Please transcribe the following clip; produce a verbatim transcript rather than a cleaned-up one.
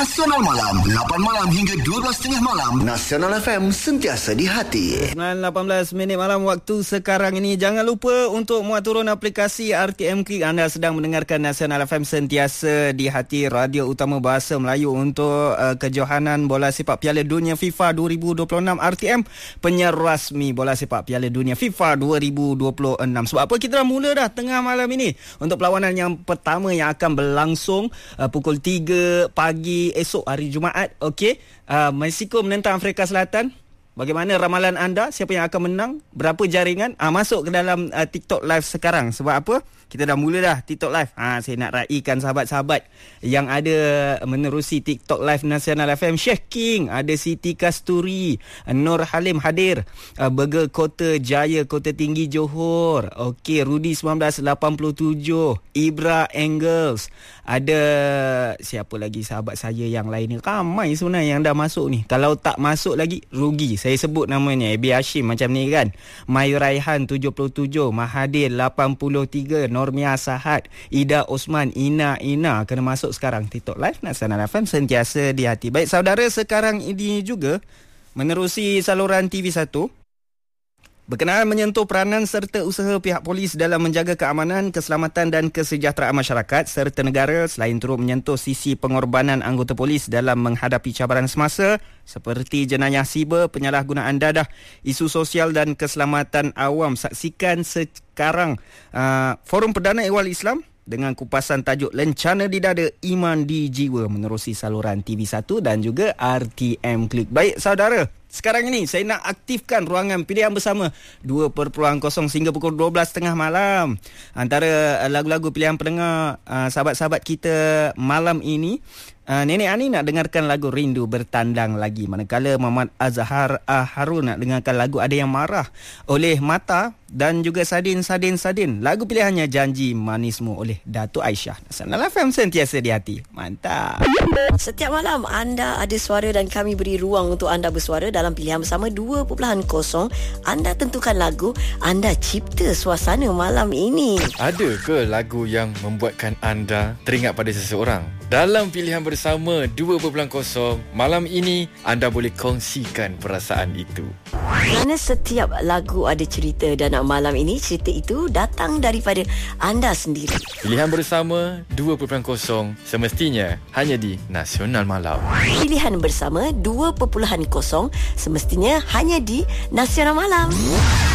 Nasional Malam, lapan malam hingga dua belas tiga puluh malam. Nasional F M, sentiasa di hati. sembilan lapan belas minit malam waktu sekarang ini. Jangan lupa untuk muat turun aplikasi R T M Click. Anda sedang mendengarkan Nasional F M, sentiasa di hati, radio utama bahasa Melayu untuk uh, kejohanan bola sepak Piala Dunia FIFA dua ribu dua puluh enam. R T M, penyiar rasmi bola sepak Piala Dunia FIFA dua ribu dua puluh enam. Sebab apa kita dah mula dah tengah malam ini untuk perlawanan yang pertama yang akan berlangsung uh, pukul tiga pagi esok hari Jumaat. Okey, uh, Mexico menentang Afrika Selatan. Bagaimana ramalan anda? Siapa yang akan menang? Berapa jaringan? Ah, masuk ke dalam uh, TikTok Live sekarang. Sebab apa? Kita dah mula dah TikTok Live. Ah, saya nak raikan sahabat-sahabat yang ada menerusi TikTok Live Nasional F M. Sheikh King, ada Siti Kasturi, Nur Halim hadir, uh, Burger Kota Jaya, Kota Tinggi Johor. Okey, Rudy sembilan belas lapan puluh tujuh, Ibra Engels. Ada siapa lagi sahabat saya yang lain ni? Ramai sebenarnya yang dah masuk ni. Kalau tak masuk lagi, rugi. Saya sebut namanya Ebi Hashim macam ni kan. Mayu Raihan tujuh puluh tujuh, Mahathir lapan puluh tiga, Normia Sahad, Ida Osman, Ina Ina kena masuk sekarang TikTok Live Nasional F M, sentiasa di hati. Baik saudara, sekarang ini juga menerusi saluran T V satu berkenaan menyentuh peranan serta usaha pihak polis dalam menjaga keamanan, keselamatan dan kesejahteraan masyarakat serta negara, selain turut menyentuh sisi pengorbanan anggota polis dalam menghadapi cabaran semasa seperti jenayah siber, penyalahgunaan dadah, isu sosial dan keselamatan awam. Saksikan sekarang uh, Forum Perdana Ehwal Islam dengan kupasan tajuk Lencana di Dada, Iman di Jiwa menerusi saluran T V satu dan juga R T M Click. Baik saudara, sekarang ini saya nak aktifkan ruangan pilihan bersama dua perpuluhan kosong sehingga pukul dua belas tiga puluh malam. Antara lagu-lagu pilihan pendengar uh, sahabat-sahabat kita malam ini, uh, Nenek Ani nak dengarkan lagu Rindu Bertandang Lagi, manakala Muhammad Azhar uh, Harun nak dengarkan lagu Ada Yang Marah oleh Mata dan juga Sadin Sadin Sadin. Lagu pilihannya Janji Manismu oleh Datuk Aisyah. Nasional F M, sentiasa di hati. Mantap. Setiap malam anda ada suara dan kami beri ruang untuk anda bersuara dalam pilihan bersama dua perpuluhan kosong. Anda tentukan lagu, anda cipta suasana malam ini. Ada ke lagu yang membuatkan anda teringat pada seseorang? Dalam pilihan bersama dua perpuluhan kosong malam ini, anda boleh kongsikan perasaan itu. Kerana setiap lagu ada cerita dan malam ini cerita itu datang daripada anda sendiri. Pilihan bersama dua perpuluhan kosong semestinya hanya di Nasional Malam. Pilihan bersama dua perpuluhan kosong semestinya hanya di Nasional Malam.